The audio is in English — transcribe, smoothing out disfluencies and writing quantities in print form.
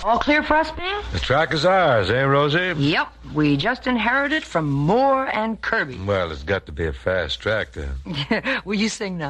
All clear for us, Bill? The track is ours, eh, Rosie? Yep. We just inherited from Moore and Kirby. Well, it's got to be a fast track, then. Will you sing now?